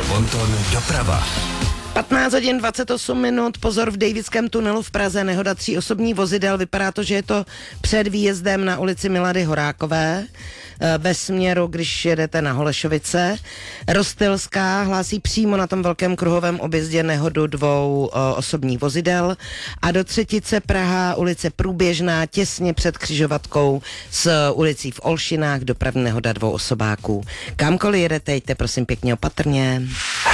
Bonton doprava. 15 hodin 28 minut, pozor, v Davidském tunelu v Praze, nehoda 3 osobních vozidel, vypadá to, že je to před výjezdem na ulici Milady Horákové, ve směru, když jedete na Holešovice. Roztylská hlásí přímo na tom velkém kruhovém objezdě nehodu 2 osobních vozidel a do Třetice Praha, ulice Průběžná, těsně před křižovatkou s ulicí v Olšinách, dopravní nehoda 2 osobáků. Kamkoliv jedete, jděte prosím pěkně opatrně.